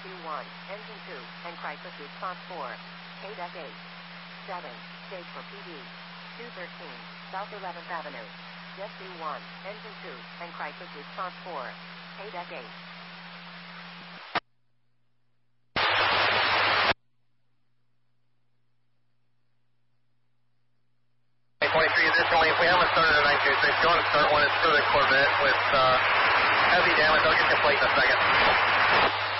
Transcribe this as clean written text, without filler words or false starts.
2-1, engine 2, and crisis response 4. KDEC 8. 7, stage for PD. 213, South 11th Avenue. Jet 2-1, engine 2, and crisis response 4. KDEC 8. 23, additionally, if we haven't started a 926, go on and start one. It's for the Corvette with heavy damage. I'll get you a plate in a second.